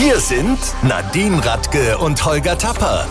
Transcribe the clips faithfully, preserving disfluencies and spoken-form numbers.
Hier sind Nadine Radke und Holger Tapper.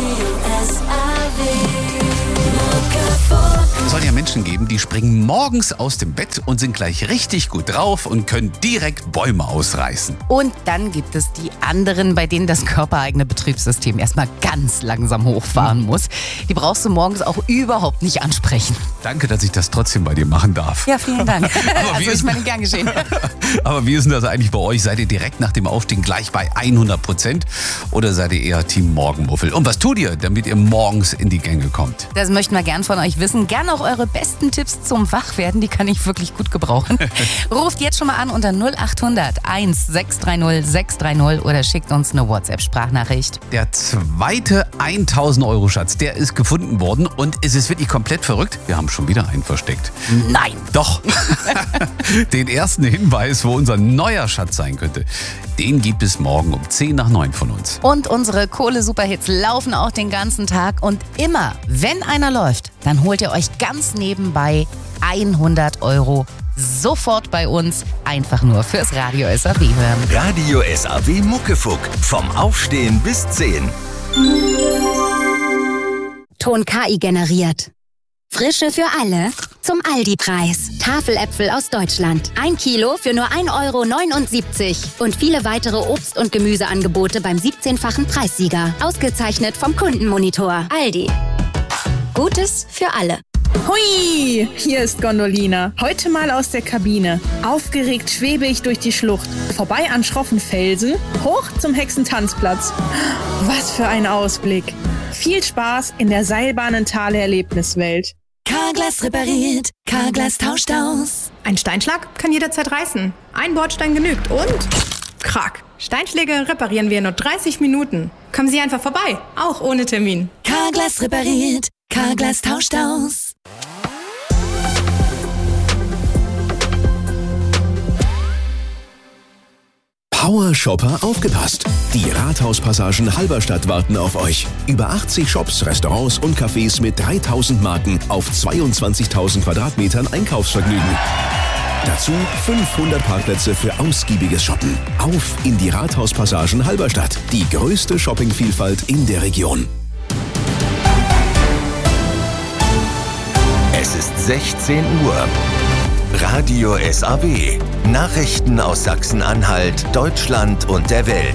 Es soll ja Menschen geben, die springen morgens aus dem Bett und sind gleich richtig gut drauf und können direkt Bäume ausreißen. Und dann gibt es die anderen, bei denen das körpereigene Betriebssystem erstmal ganz langsam hochfahren muss. Die brauchst du morgens auch überhaupt nicht ansprechen. Danke, dass ich das trotzdem bei dir machen darf. Ja, vielen Dank. Aber Also ich meine, gern geschehen. Aber wie ist denn das eigentlich bei euch? Seid ihr direkt nach dem Aufstehen gleich bei hundert Prozent oder seid ihr eher Team Morgenmuffel? Und was tut ihr, damit ihr morgens in die Gänge kommt? Das möchten wir gern von euch wissen. Gern auch eure besten Tipps zum Wachwerden, die kann ich wirklich gut gebrauchen. Ruft jetzt schon mal an unter null acht hundert eins sechs drei null sechs drei null oder schickt uns eine WhatsApp-Sprachnachricht. Der zweite tausend Euro Schatz, der ist gefunden worden und es ist wirklich komplett verrückt. Wir haben schon wieder einen versteckt. Nein. Doch. Den ersten Hinweis, wo unser neuer Schatz sein könnte, den gibt es morgen um zehn nach neun von uns. Und unsere Kohle-Superhits laufen auch den ganzen Tag. Und immer, wenn einer läuft, dann holt ihr euch ganz nebenbei hundert Euro sofort bei uns. Einfach nur fürs Radio S A W hören. Radio S A W Muckefuck. Vom Aufstehen bis zehn. Ton K I generiert. Frische für alle zum Aldi-Preis. Tafeläpfel aus Deutschland. Ein Kilo für nur ein Euro neunundsiebzig. Und viele weitere Obst- und Gemüseangebote beim siebzehnfachen Preissieger. Ausgezeichnet vom Kundenmonitor. Aldi. Gutes für alle. Hui, hier ist Gondolina. Heute mal aus der Kabine. Aufgeregt schwebe ich durch die Schlucht. Vorbei an schroffen Felsen, hoch zum Hexentanzplatz. Was für ein Ausblick. Viel Spaß in der Seilbahnentale-Erlebniswelt. Carglass repariert, Carglass tauscht aus. Ein Steinschlag kann jederzeit reißen. Ein Bordstein genügt und krack. Steinschläge reparieren wir in nur dreißig Minuten. Kommen Sie einfach vorbei, auch ohne Termin. Carglass repariert, Carglass tauscht aus. Power-Shopper, aufgepasst! Die Rathauspassagen Halberstadt warten auf euch. Über achtzig Shops, Restaurants und Cafés mit dreitausend Marken auf zweiundzwanzigtausend Quadratmetern Einkaufsvergnügen. Dazu fünfhundert Parkplätze für ausgiebiges Shoppen. Auf in die Rathauspassagen Halberstadt. Die größte Shoppingvielfalt in der Region. Es ist sechzehn Uhr. Radio S A W. Nachrichten aus Sachsen-Anhalt, Deutschland und der Welt.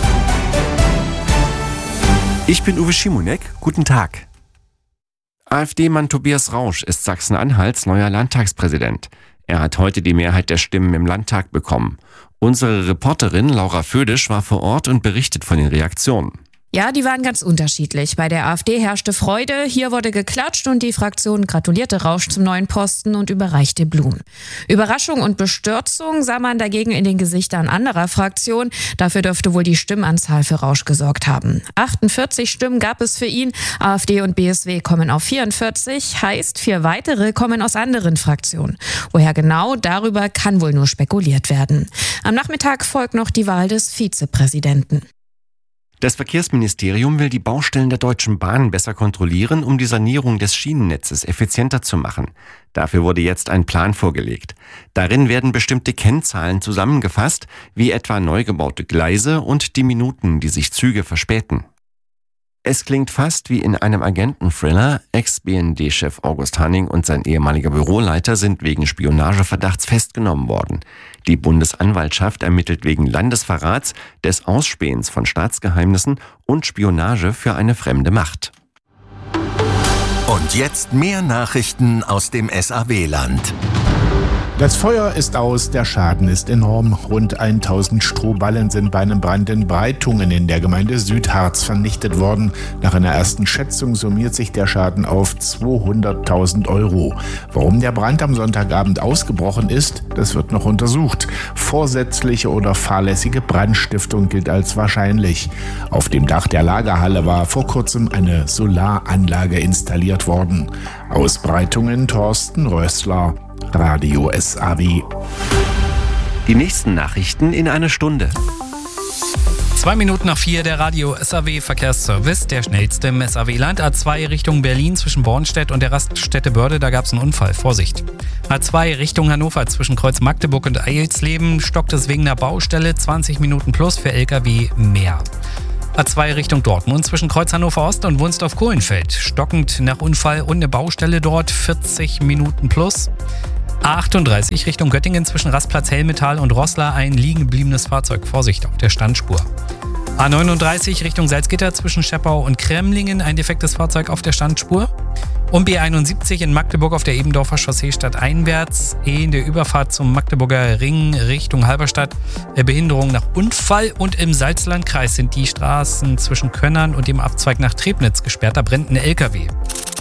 Ich bin Uwe Schimonek. Guten Tag. AfD-Mann Tobias Rausch ist Sachsen-Anhalts neuer Landtagspräsident. Er hat heute die Mehrheit der Stimmen im Landtag bekommen. Unsere Reporterin Laura Födisch war vor Ort und berichtet von den Reaktionen. Ja, die waren ganz unterschiedlich. Bei der AfD herrschte Freude, hier wurde geklatscht und die Fraktion gratulierte Rausch zum neuen Posten und überreichte Blumen. Überraschung und Bestürzung sah man dagegen in den Gesichtern anderer Fraktionen. Dafür dürfte wohl die Stimmanzahl für Rausch gesorgt haben. achtundvierzig Stimmen gab es für ihn, AfD und B S W kommen auf vierundvierzig, heißt vier weitere kommen aus anderen Fraktionen. Woher genau, darüber kann wohl nur spekuliert werden. Am Nachmittag folgt noch die Wahl des Vizepräsidenten. Das Verkehrsministerium will die Baustellen der Deutschen Bahn besser kontrollieren, um die Sanierung des Schienennetzes effizienter zu machen. Dafür wurde jetzt ein Plan vorgelegt. Darin werden bestimmte Kennzahlen zusammengefasst, wie etwa neu gebaute Gleise und die Minuten, die sich Züge verspäten. Es klingt fast wie in einem Agenten-Thriller. Ex-B N D-Chef August Hanning und sein ehemaliger Büroleiter sind wegen Spionageverdachts festgenommen worden. Die Bundesanwaltschaft ermittelt wegen Landesverrats, des Ausspähens von Staatsgeheimnissen und Spionage für eine fremde Macht. Und jetzt mehr Nachrichten aus dem S A W-Land. Das Feuer ist aus, der Schaden ist enorm. Rund tausend Strohballen sind bei einem Brand in Breitungen in der Gemeinde Südharz vernichtet worden. Nach einer ersten Schätzung summiert sich der Schaden auf zweihunderttausend Euro. Warum der Brand am Sonntagabend ausgebrochen ist, das wird noch untersucht. Vorsätzliche oder fahrlässige Brandstiftung gilt als wahrscheinlich. Auf dem Dach der Lagerhalle war vor kurzem eine Solaranlage installiert worden. Aus Breitungen Thorsten Rössler. Radio S A W. Die nächsten Nachrichten in einer Stunde. Zwei Minuten nach vier, der Radio S A W Verkehrsservice, der schnellste im S A W-Land. A zwei Richtung Berlin zwischen Bornstedt und der Raststätte Börde, da gab es einen Unfall. Vorsicht. A zwei Richtung Hannover zwischen Kreuz Magdeburg und Eilsleben stockt es wegen einer Baustelle. zwanzig Minuten plus für L K W mehr. A zwei Richtung Dortmund zwischen Kreuz Hannover Ost und Wunsdorf-Kohlenfeld. Stockend nach Unfall und eine Baustelle dort. vierzig Minuten plus. A achtunddreißig Richtung Göttingen zwischen Rastplatz Hellmetall und Roßla ein liegen gebliebenes Fahrzeug. Vorsicht auf der Standspur. A neununddreißig Richtung Salzgitter zwischen Scheppau und Kremlingen ein defektes Fahrzeug auf der Standspur. Und B einundsiebzig in Magdeburg auf der Ebendorfer Chaussee stadteinwärts in der Überfahrt zum Magdeburger Ring Richtung Halberstadt Behinderung nach Unfall. Und im Salzlandkreis sind die Straßen zwischen Könnern und dem Abzweig nach Trebnitz gesperrt. Da brennt ein L K W.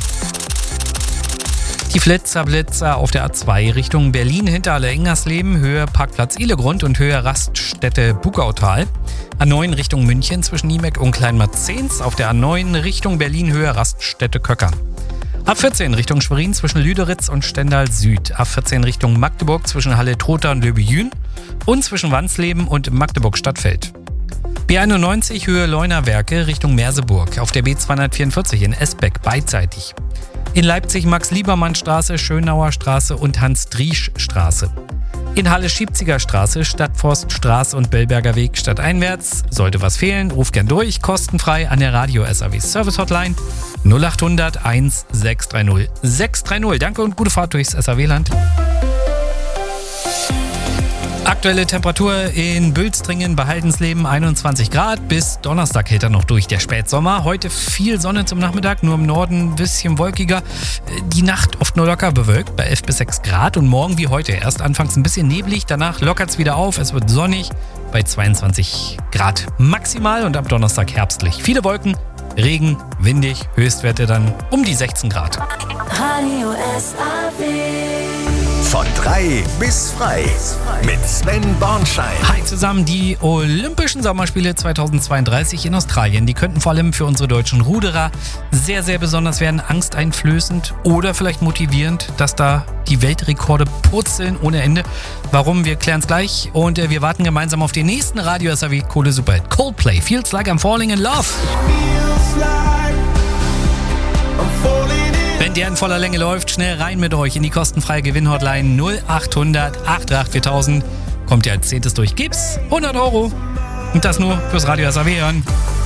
Die Flitzer-Blitzer auf der A zwei Richtung Berlin hinter Alle-Engersleben, Höhe Parkplatz Ihlegrund und Höhe Raststätte Bugautal. A neun Richtung München zwischen Niemeck und Kleinmarzens, auf der A neun Richtung Berlin, Höhe Raststätte Köckern. A vierzehn Richtung Schwerin zwischen Lüderitz und Stendal Süd. A vierzehn Richtung Magdeburg zwischen Halle-Trotha und Löbejün und zwischen Wansleben und Magdeburg-Stadtfeld. B einundneunzig Höhe Leunawerke Richtung Merseburg, auf der B zweihundertvierundvierzig in Esbeck beidseitig. In Leipzig Max-Liebermann-Straße, Schönauer Straße und Hans-Driesch-Straße. In Halle Schiebziger Straße, Stadtforststraße und Bellberger Weg stadteinwärts. Sollte was fehlen, ruft gern durch, kostenfrei an der Radio S A W Service Hotline null achthundert eins sechs drei null sechs drei null. Danke und gute Fahrt durchs S A W-Land. Aktuelle Temperatur in Bülstringen bei Haldensleben einundzwanzig Grad. Bis Donnerstag hält er noch durch, der Spätsommer. Heute viel Sonne zum Nachmittag, nur im Norden ein bisschen wolkiger. Die Nacht oft nur locker bewölkt bei elf bis sechs Grad. Und morgen wie heute erst anfangs ein bisschen neblig, danach lockert es wieder auf. Es wird sonnig bei zweiundzwanzig Grad maximal und ab Donnerstag herbstlich. Viele Wolken, Regen, windig, Höchstwerte dann um die sechzehn Grad. Radio S A W. Von drei bis frei mit Sven Bornschein. Hi zusammen, die Olympischen Sommerspiele zweitausendzweiunddreißig in Australien, die könnten vor allem für unsere deutschen Ruderer sehr, sehr besonders werden, angsteinflößend oder vielleicht motivierend, dass da die Weltrekorde purzeln ohne Ende. Warum? Wir klären es gleich und wir warten gemeinsam auf den nächsten Radio S A W Kohle Superhit. Coldplay, Feels Like I'm Falling in Love. Wenn der in voller Länge läuft, schnell rein mit euch in die kostenfreie Gewinnhotline null achthundert acht acht viertausend. Kommt ihr als zehntes durch, gibt's hundert Euro. Und das nur fürs Radio S A W hören.